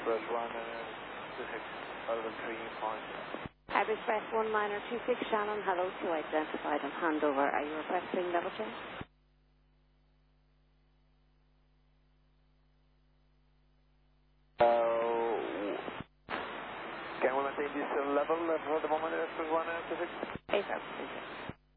Express 126, level 3 point. Hyper Express 1926 Shannon, hello, to identified and handover. Are you requesting level change? Can we maintain this level for the moment, Express 126? Yes, sir.